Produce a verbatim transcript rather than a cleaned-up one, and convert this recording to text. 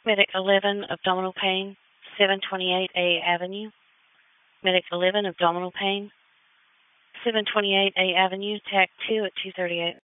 Medic eleven, abdominal pain, seven twenty-eight A Avenue. Medic eleven, abdominal pain, seven twenty-eight A Avenue, T A C two at two thirty-eight.